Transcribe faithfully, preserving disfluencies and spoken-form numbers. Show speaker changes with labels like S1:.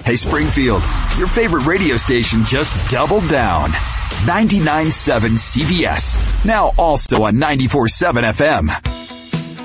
S1: Hey, Springfield, your favorite radio station just doubled down. ninety-nine point seven C B S. Now also on ninety-four point seven F M.